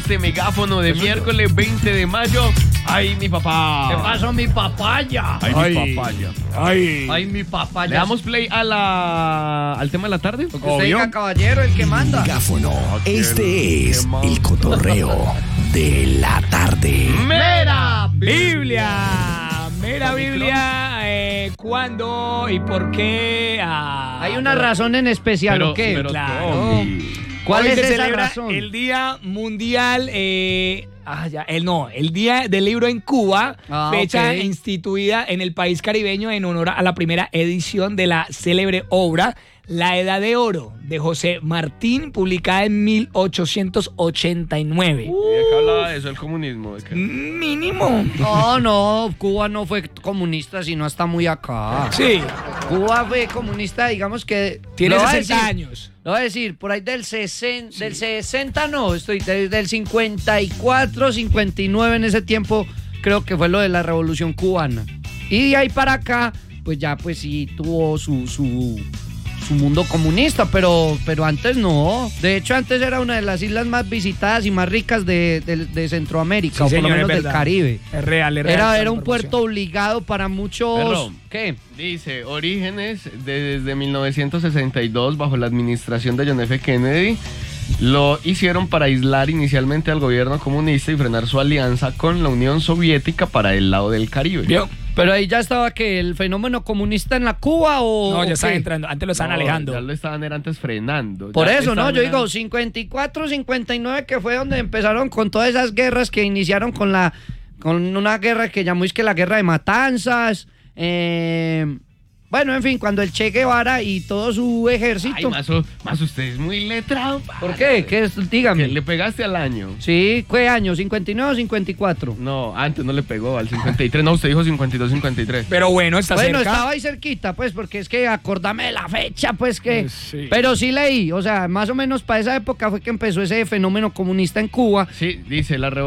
este megáfono de miércoles 20 de mayo. ¡Ay, mi papá! ¿Qué pasó, mi papaya? ¡Ay, mi papaya! Ay, mi papaya. ¿Le damos play al tema de la tarde? Lo que usted diga, caballero, el que manda. Megáfono. Este es el cotorreo de la tarde. ¡Mera Biblia! Mera Biblia, ¿cuándo y por qué? Hay una razón en especial, ¿o qué? Pero, Claro. Tommy, ¿Cuál Hoy es se esa celebra razón? el Día Mundial, el Día del Libro en Cuba, fecha ok. instituida en el país caribeño en honor a la primera edición de la célebre obra La Edad de Oro de José Martín, publicada en 1889. ¿y de qué hablaba de eso, el comunismo? ¿De qué? Mínimo. No, Cuba no fue comunista, sino hasta muy acá. Sí, Cuba fue comunista, digamos que... tiene lo voy a 60 decir, años. Lo voy a decir, por ahí del 60 no, estoy del 54, 59 en ese tiempo, creo que fue lo de la Revolución Cubana. Y de ahí para acá, pues ya pues sí tuvo su mundo comunista, pero antes no. De hecho, antes era una de las islas más visitadas y más ricas de Centroamérica, Sí, o por lo señor, menos es del verdad. Caribe. Es real. Era un puerto obligado para muchos... Perro. ¿Qué? Dice, orígenes desde 1962 bajo la administración de John F. Kennedy. Lo hicieron para aislar inicialmente al gobierno comunista y frenar su alianza con la Unión Soviética para el lado del Caribe. ¿Vio? Pero ahí ya estaba que el fenómeno comunista en la Cuba o... No, ¿o ya estaba qué? entrando. Antes lo estaban No, alejando. Ya lo estaban era antes frenando. Por Ya eso, ¿no? estaban Yo era- digo 54, 59, que fue donde empezaron con todas esas guerras que iniciaron con una guerra que llamó es que la guerra de matanzas. Bueno, en fin, cuando el Che Guevara y todo su Ay, ejército. más usted es muy letrado. ¿Por qué? ¿Qué es? Dígame. Que le pegaste al año. Sí, ¿qué año? ¿59 o 54? No, antes no le pegó, al 53. No, usted dijo 52, 53. Pero bueno, está Bueno, cerca. estaba ahí cerquita, pues, porque es que acordame de la fecha, pues que... Sí. Pero sí leí, o sea, más o menos para esa época fue que empezó ese fenómeno comunista en Cuba. Sí, dice la